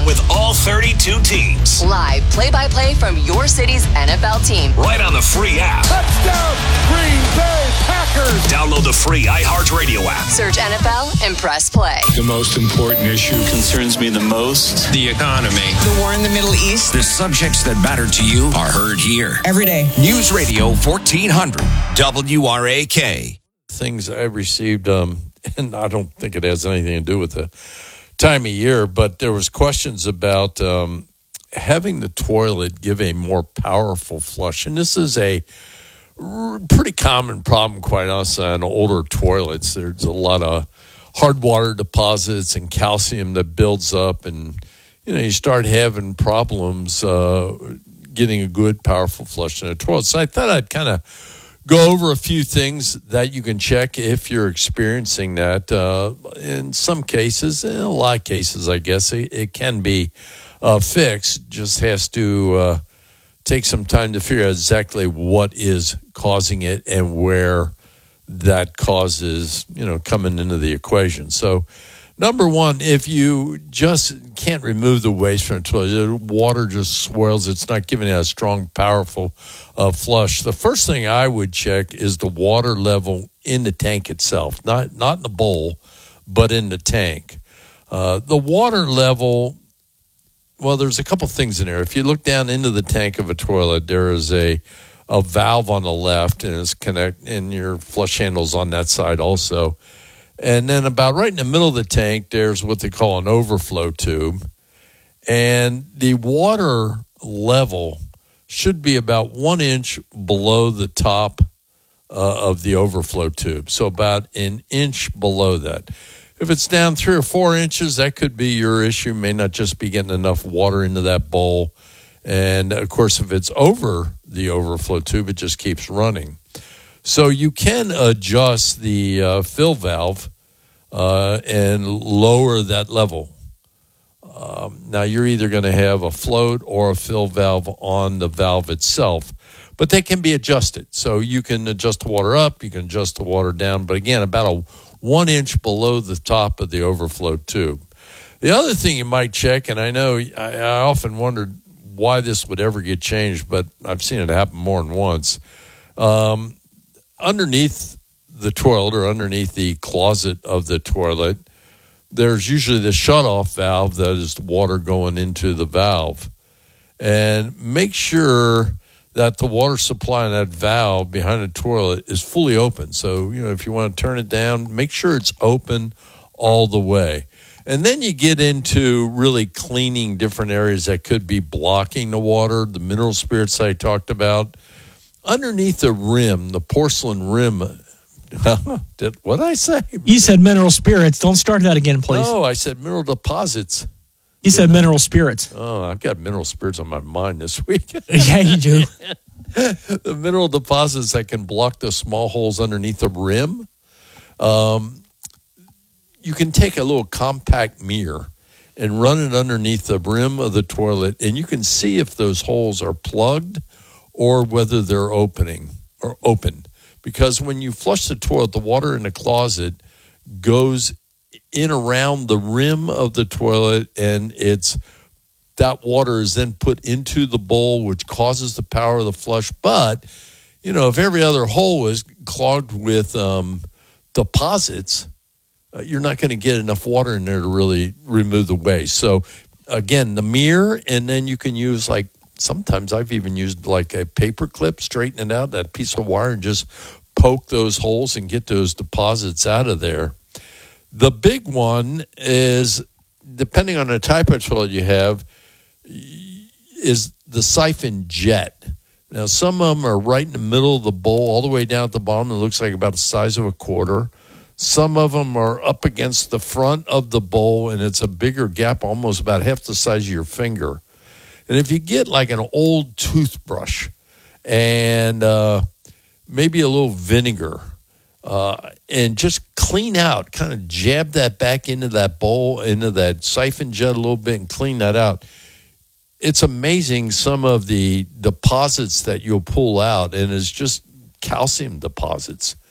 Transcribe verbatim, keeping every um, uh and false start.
with all thirty-two teams. Live play-by-play from your city's N F L team. Right on the free app. Touchdown, Green Bay Packers. Download the free iHeartRadio app. Search N F L and press play. The most important issue concerns me the most. The economy. The war in the Middle East. The subjects that matter to you are heard here. Every day. News Radio fourteen hundred W R A K. Things I received, um, and I don't think it has anything to do with the time of year, but there was questions about um, having the toilet give a more powerful flush. And this is a r- pretty common problem, quite honestly, on older toilets. There's a lot of hard water deposits and calcium that builds up, and you know you start having problems uh, getting a good, powerful flush in a toilet. So I thought I'd kind of go over a few things that you can check if you're experiencing that. Uh, in some cases, in a lot of cases, I guess, it, it can be uh, fixed. Just has to uh, take some time to figure out exactly what is causing it and where that cause is, you know, coming into the equation. So, number one, if you just can't remove the waste from the toilet, the water just swirls, it's not giving it a strong, powerful uh, flush. The first thing I would check is the water level in the tank itself, not not in the bowl, but in the tank. Uh, the water level, well, there's a couple things in there. If you look down into the tank of a toilet, there is a a valve on the left, and it's connect, and your flush handle's on that side also. And then about right in the middle of the tank, there's what they call an overflow tube. And the water level should be about one inch below the top uh, of the overflow tube. So about an inch below that. If it's down three or four inches, that could be your issue. May not just be getting enough water into that bowl. And, of course, if it's over the overflow tube, it just keeps running. So you can adjust the uh, fill valve uh, and lower that level. Um, now, you're either going to have a float or a fill valve on the valve itself, but they can be adjusted. So you can adjust the water up, you can adjust the water down, but again, about a one inch below the top of the overflow tube. The other thing you might check, and I know I, I often wondered why this would ever get changed, but I've seen it happen more than once. Um, underneath the toilet or underneath the closet of the toilet, there's usually the shutoff valve that is the water going into the valve. And make sure that the water supply in that valve behind the toilet is fully open. So, you know, if you want to turn it down, make sure it's open all the way. And then you get into really cleaning different areas that could be blocking the water, the mineral spirits I talked about. Underneath the rim, the porcelain rim, did, what did I say? You said mineral spirits. Don't start that again, please. No, I said mineral deposits. You said mineral spirits. Oh, I've got mineral spirits on my mind this week. Yeah, you do. The mineral deposits that can block the small holes underneath the rim. Um, you can take a little compact mirror and run it underneath the rim of the toilet, and you can see if those holes are plugged or whether they're opening or open. Because when you flush the toilet, the water in the closet goes in around the rim of the toilet, and it's that water is then put into the bowl, which causes the power of the flush. But, you know, if every other hole is clogged with um, deposits, uh, you're not going to get enough water in there to really remove the waste. So, again, the mirror, and then you can use, like, sometimes I've even used, like, a paper clip, straighten it out, that piece of wire, and just poke those holes and get those deposits out of there. The big one is, depending on the type of toilet you have, is the siphon jet. Now, some of them are right in the middle of the bowl, all the way down at the bottom. It looks like about the size of a quarter. Some of them are up against the front of the bowl, and it's a bigger gap, almost about half the size of your finger. And if you get like an old toothbrush and uh, maybe a little vinegar, uh, and just clean out, kind of jab that back into that bowl, into that siphon jet a little bit and clean that out. It's amazing some of the deposits that you'll pull out, and it's just calcium deposits.